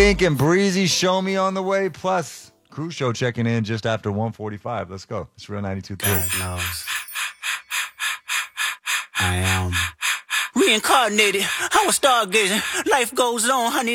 Pink and Breezy, Show Me on the way. Plus, Cruise Show checking in just after 1:45. Let's go. It's Real 92.3. God knows. I am reincarnated. I was stargazing. Life goes on, honey.